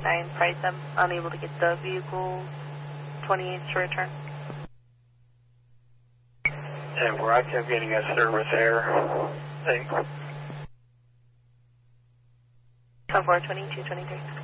9, price, I'm unable to get the vehicle 28 to return. And we're active getting a service error. Thanks. 24, 22, 23.